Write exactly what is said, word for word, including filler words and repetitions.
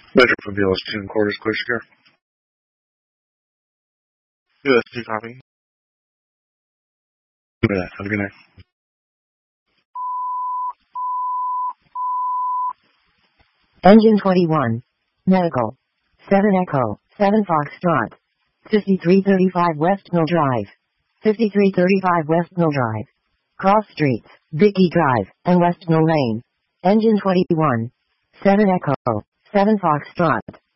Measure for B L S two and quarters, clear secure. B L S two copy. Look at that. Have a good night. Engine twenty-one. Medical. seven Echo. seven Foxtrot. fifty-three thirty-five West Mill Drive. fifty-three thirty-five West Mill Drive. Cross Streets, Bickey Drive, and West Mill Lane. Engine twenty-one. seven Echo. seven Foxtrot.